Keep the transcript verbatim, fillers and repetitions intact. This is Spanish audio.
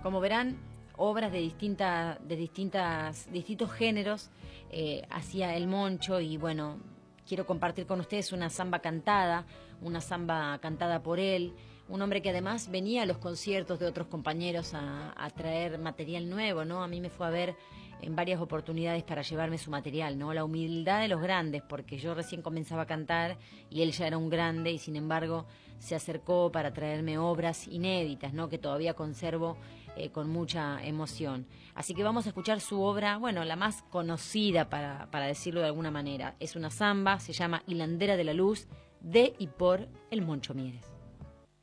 Como verán, obras de, distinta, de distintas, distintos géneros eh, hacía el Moncho y bueno, quiero compartir con ustedes una samba cantada, una samba cantada por él, un hombre que además venía a los conciertos de otros compañeros a, a traer material nuevo, ¿no? A mí me fue a ver en varias oportunidades para llevarme su material, ¿no? La humildad de los grandes, porque yo recién comenzaba a cantar y él ya era un grande y sin embargo se acercó para traerme obras inéditas, ¿no? Que todavía conservo eh, con mucha emoción. Así que vamos a escuchar su obra, bueno, la más conocida para, para decirlo de alguna manera. Es una samba, se llama Hilandera de la Luz, de y por el Moncho Mieres.